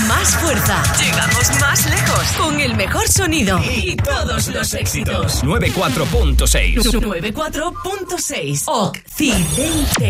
más fuerza. Llegamos más lejos. Con el mejor sonido. Y todos los éxitos. 94.6. 94.6. Occidente.